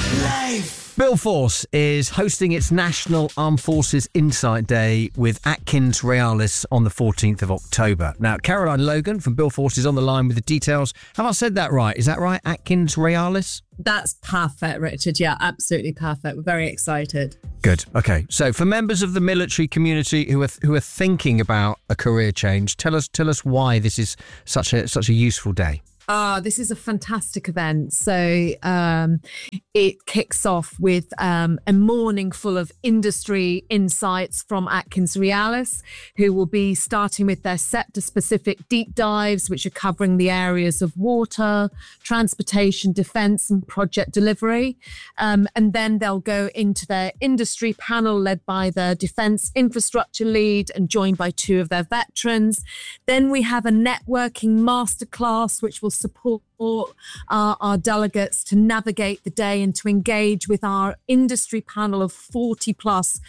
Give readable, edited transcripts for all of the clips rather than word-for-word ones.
Bill Force is hosting its National Armed Forces Insight Day with Atkins Realis on the 14th of October. Now, Caroline Logan from Bill Force is on the line with the details. Have I said that right? Is that right, Atkins Realis? That's perfect, Richard. Yeah, absolutely perfect. We're very excited. Good. Okay. So for members of the military community who are thinking about a career change, tell us why this is such a useful day. This is a fantastic event. So it kicks off with a morning full of industry insights from Atkins Realis, who will be starting with their sector-specific deep dives, which are covering the areas of water, transportation, defence and project delivery. And then they'll go into their industry panel led by the Defence Infrastructure Lead and joined by two of their veterans. Then we have a networking masterclass, which will support our delegates to navigate the day and to engage with our industry panel of 50 plus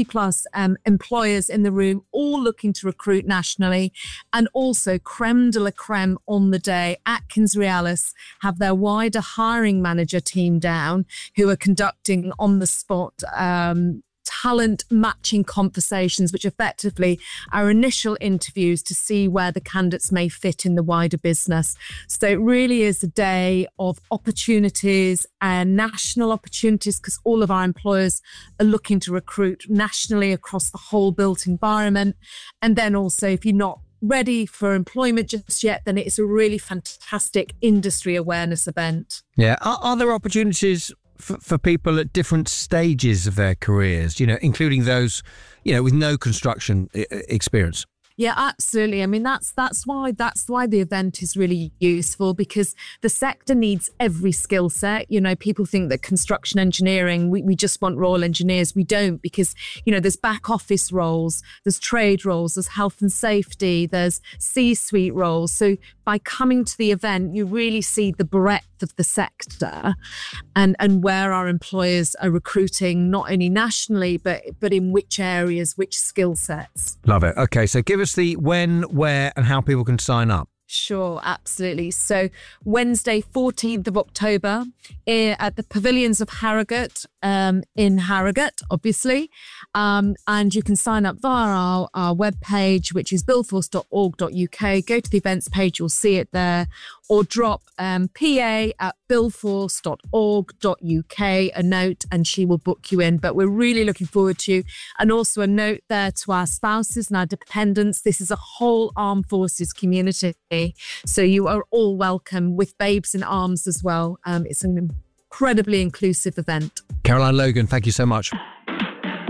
employers in the room, all looking to recruit nationally. And also creme de la creme on the day, Atkins Realis have their wider hiring manager team down who are conducting on the spot talent matching conversations, which effectively are initial interviews to see where the candidates may fit in the wider business. So it really is a day of opportunities and national opportunities, because all of our employers are looking to recruit nationally across the whole built environment. And then also, if you're not ready for employment just yet, then it's a really fantastic industry awareness event. Yeah. Are there opportunities for people at different stages of their careers, including those, with no construction experience? Yeah, absolutely. I mean, that's why the event is really useful, because the sector needs every skill set. People think that construction engineering, we just want Royal Engineers. We don't, because, there's back office roles, there's trade roles, there's health and safety, there's C-suite roles. So by coming to the event, you really see the breadth of the sector and where our employers are recruiting, not only nationally, but in which areas, which skill sets. Love it. Okay, so give us the when, where and how people can sign up. Sure, absolutely. So Wednesday, 14th of October at the Pavilions of Harrogate, in Harrogate, obviously. And you can sign up via our webpage, which is billforce.org.uk. Go to the events page, you'll see it there. Or drop pa@billforce.org.uk a note and she will book you in. But we're really looking forward to you. And also a note there to our spouses and our dependents. This is a whole Armed Forces community. So you are all welcome, with babes in arms as well. It's an incredibly inclusive event. Caroline Logan, thank you so much.